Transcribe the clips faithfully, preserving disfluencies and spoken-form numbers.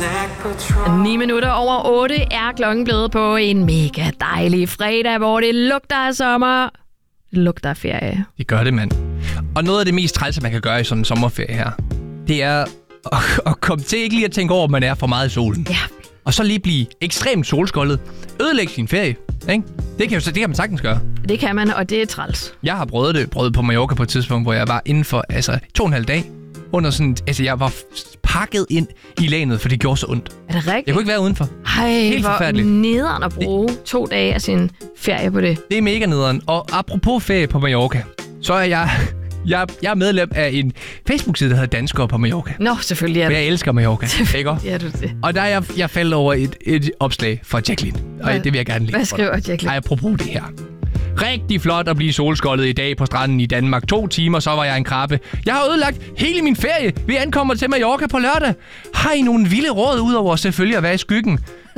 ni minutter over otte er klokken blevet på en mega dejlig fredag, hvor det lugter af sommer. Det lugter af ferie. Det gør det, mand. Og noget af det mest trælse, man kan gøre i sådan en sommerferie her, det er at, at komme til ikke lige at tænke over, at man er for meget i solen. Ja. Og så lige blive ekstremt solskoldet. Ødelægge sin ferie, ikke? Det kan, jo, det kan man sagtens gøre. Det kan man, og det er træls. Jeg har prøvet det prøvet på Mallorca på et tidspunkt, hvor jeg var inden for altså, to og en halv dag. Under sådan, altså jeg var pakket ind i lanet, for det gjorde så ondt. Er det rigtigt? Jeg kunne ikke være udenfor. Ej, Helt forfærdeligt. hvor nederen at bruge det... to dage af sin ferie på det. Det er mega nederen. Og apropos ferie på Mallorca, så er jeg, jeg, jeg er medlem af en Facebook-side, der hedder Danskere på Mallorca. Nå, selvfølgelig er For det. jeg elsker Mallorca, ikke? Ja, du det. Og der er jeg, jeg faldt over et, et opslag fra Jacqueline, og det vil jeg gerne lide. Hvad skriver Jacqueline? Ej, apropos det her. Rigtig flot at blive solskoldet i dag på stranden i Danmark. To timer, så var jeg en krabbe. Jeg har ødelagt hele min ferie. Vi ankommer til Mallorca på lørdag. Har I nogle vilde råd udover selvfølgelig at være i skyggen?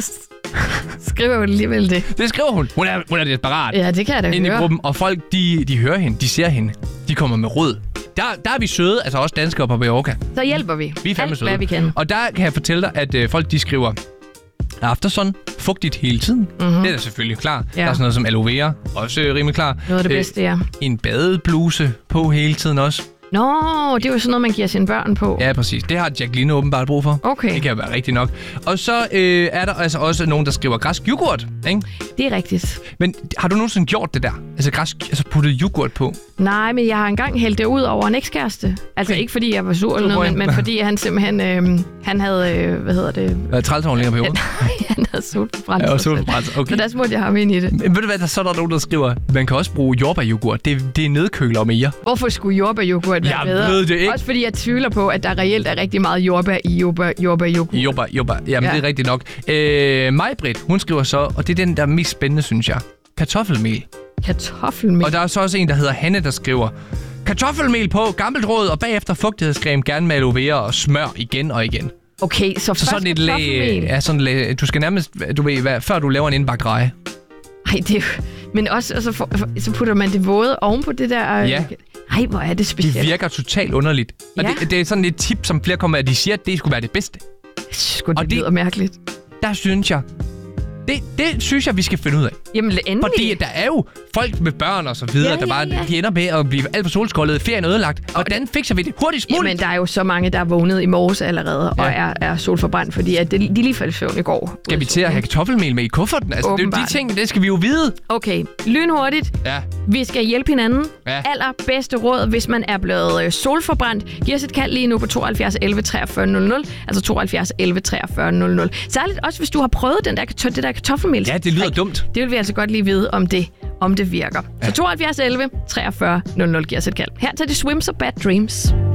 Skriver hun alligevel det? Det skriver hun. Hun er, hun er desperat. Ja, det kan jeg da Inde høre. i gruppen, og folk, de, de hører hende. De ser hende. De kommer med råd. Der, der er vi søde, altså også danskere på Mallorca. Så hjælper vi. Vi er fandme Alt, søde. hvad vi kan. Og der kan jeg fortælle dig, at øh, folk de skriver aftersun, fugtigt hele tiden. Mm-hmm. Det er da selvfølgelig klar. Ja. Der er sådan noget som aloe vera, også øh, rimelig klar. Noget af det bedste, ja. En badebluse på hele tiden også. Nå, det er jo sådan noget, man giver sine børn på. Ja, præcis. Det har Jacqueline åbenbart brug for. Okay. Det kan jo være rigtigt nok. Og så øh, er der altså også nogen, der skriver græsk yoghurt, ikke? Det er rigtigt. Men har du nogensinde gjort det der? Altså græsk, altså puttet yoghurt på? Nej, men jeg har engang hældt det ud over en ekskæreste. Altså Okay. ikke fordi jeg var sur eller noget, men, men fordi han simpelthen, øh, han havde, øh, hvad hedder det? Øh, trælsovn længere på jorden? han havde solforbrændt. Ja, og solforbrændt, okay. Så der smurte jeg ham ind i det. Men ved du hvad, der, så er der nogen, der skriver, man kan også bruge jordbæryoghurt. Det, det er nedkøler mere. Hvorfor skulle jordbæryoghurt være Jeg bedre? ved det ikke. Også fordi jeg tvivler på, at der reelt er rigtig meget jordbær i jordbær, jordbæryoghurt. Jordbær, jordbær. Jamen, Ja. det er rigtigt nok. Øh, Maj-Britt, hun skriver så, og det er den, der er mest spændende, synes jeg. Kartoffelmel. Kartoffelmel. Og der er så også en, der hedder Hanne, der skriver, kartoffelmel på, gammelt råd, og bagefter fugtighedscreme, gerne med aloe vera og smør igen og igen. Okay, så, Så først sådan et lag, kartoffelmel. ja, sådan et lag, du skal nærmest, du ved, hvad, før du laver en indbagt reje. Ej, det er jo... Men også, altså, for, for, så putter man det våde oven på det der... Øh... Ja. Ej, hvor er det specielt. Det virker totalt underligt. Og Ja. det, det er sådan et tip, som flere kommer med, at de siger, at det skulle være det bedste. Sgu, det, Og det det- lyder mærkeligt. Der synes jeg, det, det synes jeg, vi skal finde ud af. Jamen, endelig. Fordi der er jo folk med børn og så videre, Ja, der bare ja, ja. de ender med at blive alt for solskoldet, ferien ødelagt. Hvordan fikser vi det hurtigst muligt? Jamen, der er jo så mange, der er vågnet i morges allerede Ja. og er, er solforbrændt, fordi at det, de lige faldt i søvn i går. Skal vi til at have kartoffelmel med i kufferten? Altså, det er jo de Åbenbart. ting, det skal vi jo vide. Okay, lynhurtigt. Ja. Vi skal hjælpe hinanden. Ja. Allerbedste råd, hvis man er blevet øh, solforbrændt. Giv os et kald lige nu på tooghalvfjerds elleve treogfyrre nul nul. Altså tooghalvfjerds elleve treogfyrre nul nul. Særligt også, hvis du har prøvet den der, det der kartoffelmel. Ja, det lyder dumt. Det vil vi altså godt lige vide, om det, om det virker. Ja. Så tooghalvfjerds elleve treogfyrre nul nul giver os et kald. Her til The Swims og Bad Dreams.